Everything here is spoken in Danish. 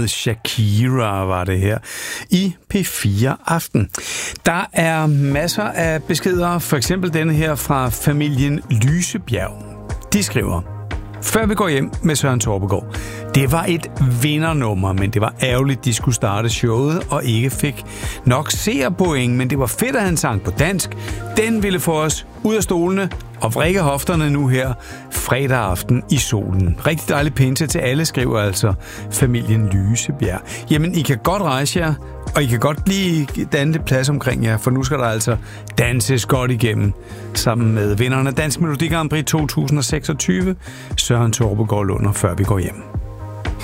nummeret Shakira var det her i P4 Aften. Der er masser af beskeder, for eksempel denne her fra familien Lysebjerg. De skriver: Før vi går hjem med Søren Torpegaard. Det var et vindernummer, men det var ærgerligt, de skulle starte showet og ikke fik nok seerpoint, men det var fedt, at han sang på dansk. Den ville få os ud af stolene og vrikke hofterne nu her fredag aften i solen. Rigtig dejlig pinse til alle, skriver altså familien Lysebjerg. Jamen, I kan godt rejse jer, og I kan godt blive dannet plads omkring jer, for nu skal der altså danses godt igennem sammen med vinderne af Dansk Melodi Grand Prix 2026, Søren Torpegaard Lunder, før vi går hjem.